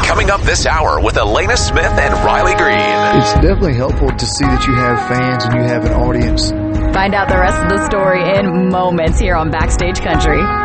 Coming up this hour with Elena Smith and Riley Green. It's definitely helpful to see that you have fans and you have an audience. Find out the rest of the story in moments here on Backstage Country.